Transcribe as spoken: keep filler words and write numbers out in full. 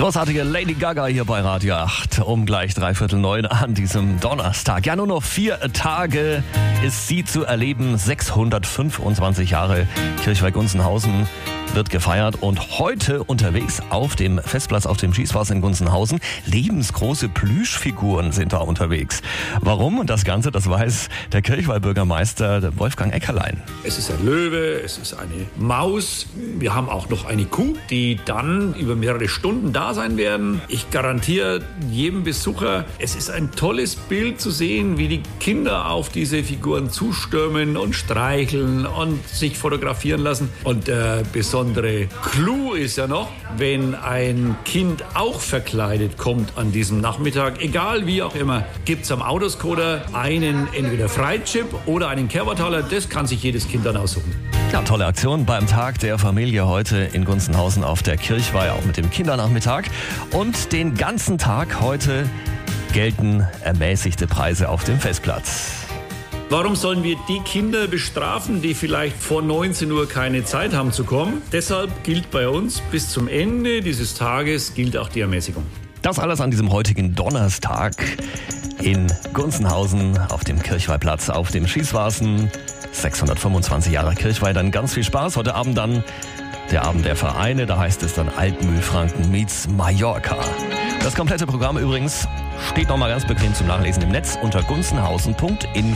großartige Lady Gaga hier bei Radio acht um gleich dreiviertel neun an diesem Donnerstag. Ja, nur noch vier Tage ist sie zu erleben. sechshundertfünfundzwanzig Jahre Kirchweih Gunzenhausen wird gefeiert und heute unterwegs auf dem Festplatz auf dem Schießfass in Gunzenhausen. Lebensgroße Plüschfiguren sind da unterwegs. Warum und das Ganze, das weiß der Kirchweih-Bürgermeister Wolfgang Eckerlein. Es ist ein Löwe, es ist eine Maus. Wir haben auch noch eine Kuh, die dann über mehrere Stunden da sein werden. Ich garantiere jedem Besucher, es ist ein tolles Bild zu sehen, wie die Kinder auf diese Figuren zustürmen und streicheln und sich fotografieren lassen. Und der besondere Clou ist ja noch, wenn ein Kind auch verkleidet kommt an diesem Nachmittag, egal wie auch immer, gibt es am Autoscoder einen entweder Freichip oder einen Kerbataler. Das kann sich jedes Kind dann aussuchen. Ja, tolle Aktion beim Tag der Familie heute in Gunzenhausen auf der Kirchweih, auch mit dem Kindernachmittag. Und den ganzen Tag heute gelten ermäßigte Preise auf dem Festplatz. Warum sollen wir die Kinder bestrafen, die vielleicht vor neunzehn Uhr keine Zeit haben zu kommen? Deshalb gilt bei uns, bis zum Ende dieses Tages gilt auch die Ermäßigung. Das alles an diesem heutigen Donnerstag in Gunzenhausen auf dem Kirchweihplatz auf dem Schießwasen. sechshundertfünfundzwanzig Jahre Kirchweih, dann ganz viel Spaß. Heute Abend dann der Abend der Vereine, da heißt es dann Altmühlfranken meets Mallorca. Das komplette Programm übrigens steht nochmal ganz bequem zum Nachlesen im Netz unter gunzenhausen punkt info.